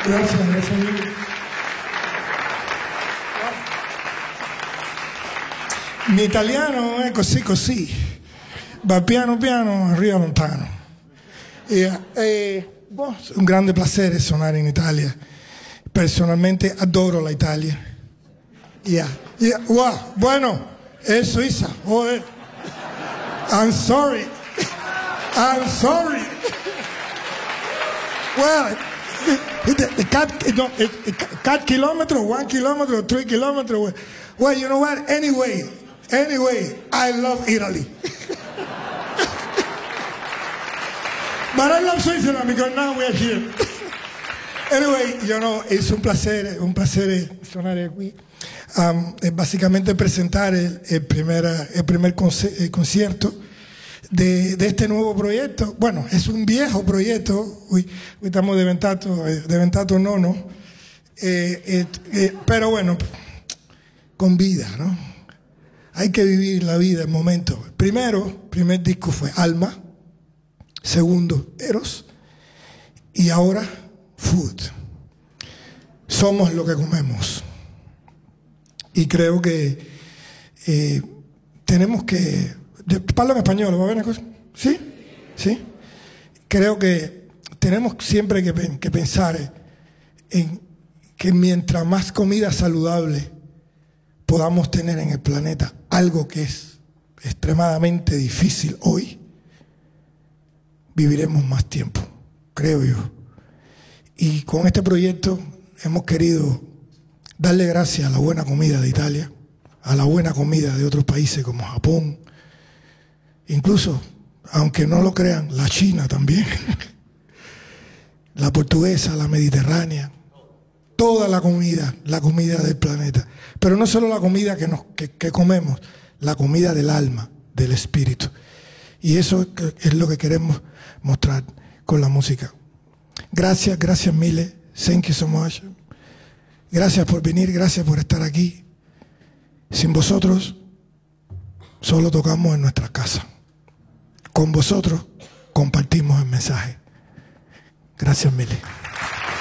Grazie, grazie mille. Mi italiano è così così, va piano piano, arriva lontano. Un grande piacere suonare in Italia. Personalmente adoro la Italia. Wow, bueno, es Suiza. Oh, I'm sorry. I'm sorry. Well, the cat kilometer, 1 kilometer, 3 kilometers. Well, you know what? Anyway, I love Italy. But I love Switzerland because now we're here. Anyway, es un placer suonare qui. Básicamente presentar el primer concierto de este nuevo proyecto. Bueno, es un viejo proyecto, hoy estamos diventato nono, pero bueno, con vida, ¿no? Hay que vivir la vida, el momento. Primer disco fue Alma, segundo Eros, y ahora Food. Somos lo que comemos. Y creo que tenemos que... ¿Hablo en español? ¿Va a ver una cosa? ¿Sí? ¿Sí? Creo que tenemos siempre que pensar en que mientras más comida saludable podamos tener en el planeta, algo que es extremadamente difícil hoy, viviremos más tiempo, creo yo. Y con este proyecto hemos querido darle gracias a la buena comida de Italia, a la buena comida de otros países como Japón, incluso, aunque no lo crean, la China también, la portuguesa, la mediterránea, toda la comida del planeta. Pero no solo la comida que comemos, la comida del alma, del espíritu. Y eso es lo que queremos mostrar con la música. Gracias mille. Thank you so much. Gracias por venir, gracias por estar aquí. Sin vosotros, solo tocamos en nuestra casa. Con vosotros, compartimos el mensaje. Gracias mille.